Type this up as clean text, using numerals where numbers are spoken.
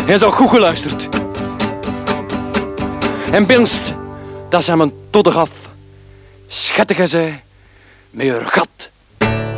Hij zou goed geluisterd. En binst, dat zijn mijn todder af. Schattige zij, met haar gat